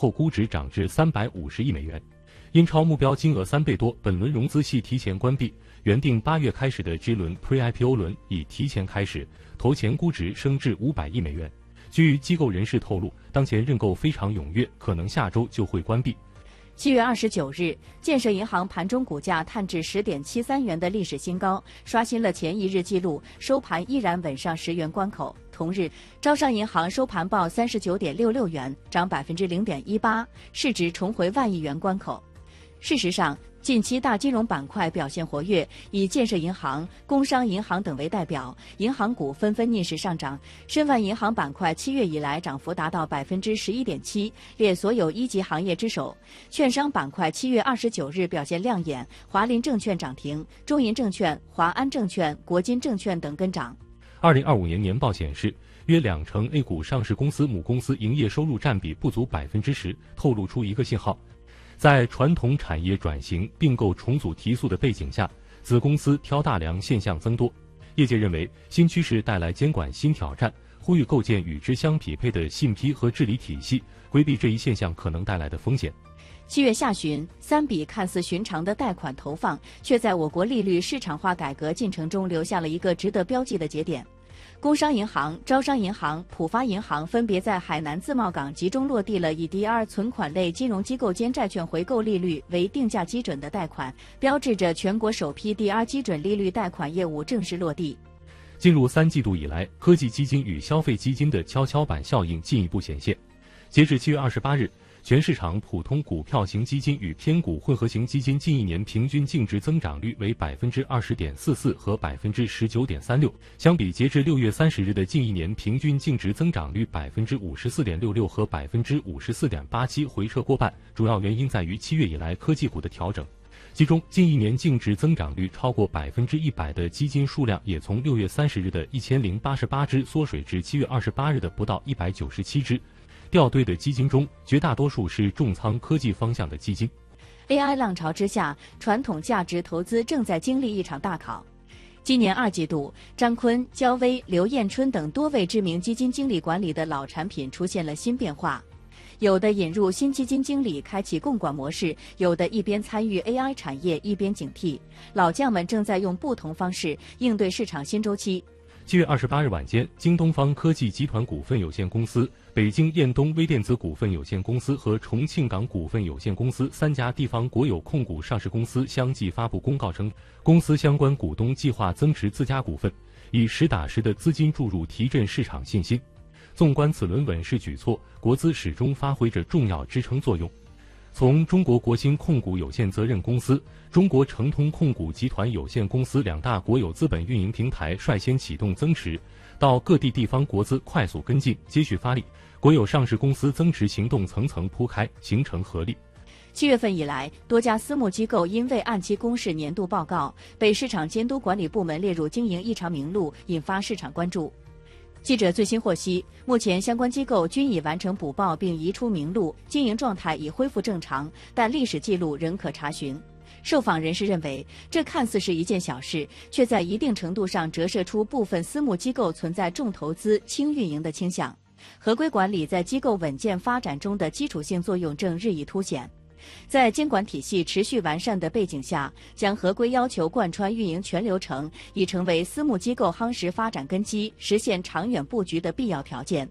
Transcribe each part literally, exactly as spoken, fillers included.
后估值涨至三百五十亿美元。因超目标金额三倍多，本轮融资系提前关闭，原定八月开始的 G 轮 Pre-I P O 轮已提前开始，投前估值升至五百亿美元。据机构人士透露，当前认购非常踊跃，可能下周就会关闭。 七月二十九日，建设银行盘中股价探至十点七三元的历史新高，刷新了前一日纪录，收盘依然稳上十元关口。同日，招商银行收盘报三十九点六六元，涨百分之零点一八，市值重回万亿元关口。事实上，近期大金融板块表现活跃，以建设银行、工商银行等为代表，银行股纷纷逆势上涨。申万银行板块七月以来涨幅达到百分之十一点七，列所有一级行业之首。券商板块七月二十九日表现亮眼，华林证券涨停，中银证券、华安证券、国金证券等跟涨。 二零二五年年报显示，约两成 A 股上市公司母公司营业收入占比不足百分之十，透露出一个信号。在传统产业转型、并购重组提速的背景下，子公司挑大梁现象增多。业界认为，新趋势带来监管新挑战，呼吁构建与之相匹配的信批和治理体系，规避这一现象可能带来的风险。 七月下旬，三笔看似寻常的贷款投放，却在我国利率市场化改革进程中留下了一个值得标记的节点。工商银行、招商银行、浦发银行分别在海南自贸港集中落地了以 D R 存款类金融机构间债券回购利率为定价基准的贷款，标志着全国首批 D R 基准利率贷款业务正式落地。 进入三季度以来，科技基金与消费基金的跷跷板效应进一步显现。截至七月二十八日，全市场普通股票型基金与偏股混合型基金近一年平均净值增长率为百分之二十点四四和百分之十九点三六，相比截至六月三十日的近一年平均净值增长率百分之五十四点六六和百分之五十四点八七回撤过半。主要原因在于七月以来科技股的调整，其中近一年净值增长率超过百分之一百的基金数量也从六月三十日的一千零八十八只缩水至七月二十八日的不到一百九十七只。掉队的基金中，绝大多数是重仓科技方向的基金。 A I 浪潮之下，传统价值投资正在经历一场大考。今年二季度，张坤、焦薇、刘艳春等多位知名基金经理管理的老产品出现了新变化，有的引入新基金经理开启共管模式，有的一边参与 A I 产业一边警惕。老将们正在用不同方式应对市场新周期。 七月二十八日晚间，京东方科技集团股份有限公司、北京燕东微电子股份有限公司和重庆港股份有限公司三家地方国有控股上市公司相继发布公告称，公司相关股东计划增持自家股份，以实打实的资金注入提振市场信心。纵观此轮稳市举措，国资始终发挥着重要支撑作用。从中国国兴控股有限责任公司、中国诚通控股集团有限公司两大国有资本运营平台率先启动增持，到各地地方国资快速跟进，接续发力，国有上市公司增持行动层层铺开，形成合力。 七月份以来，多家私募机构因未按期公示年度报告，被市场监督管理部门列入经营异常名录，引发市场关注。记者最新获悉，目前相关机构均已完成补报并移出名录，经营状态已恢复正常，但历史记录仍可查询。受访人士认为，这看似是一件小事，却在一定程度上折射出部分私募机构存在重投资、轻运营的倾向。合规管理在机构稳健发展中的基础性作用正日益凸显。在监管体系持续完善的背景下，将合规要求贯穿运营全流程，已成为私募机构夯实发展根基、实现长远布局的必要条件。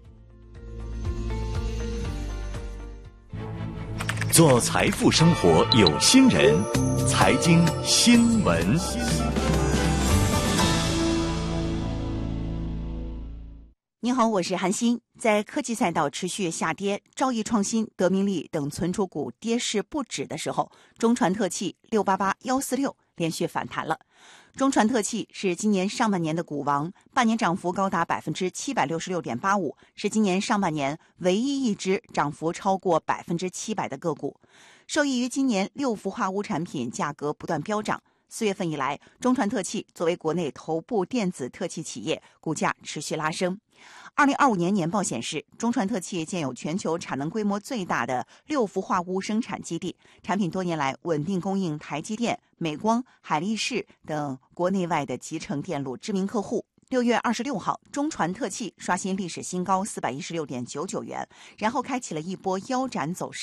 做财富生活有心人，财经新闻。 您好，我是韩欣。在科技赛道持续下跌，兆易创新、德明利等存储股跌势不止的时候，中传特气六八八一四六连续反弹了。中传特气是今年上半年的股王，半年涨幅高达百分之七百六十六点八五，是今年上半年唯一一只涨幅超过百分之七百的个股。受益于今年六氟化钨产品价格不断飙涨，四月份以来，中传特气作为国内头部电子特气企业，股价持续拉升。二零二五年年报显示，中传特气建有全球产能规模最大的六氟化钨生产基地，产品多年来稳定供应台积电、美光、海力士等国内外的集成电路知名客户。六月二十六号，中传特气刷新历史新高四百一十六点九九元，然后开启了一波腰斩走势。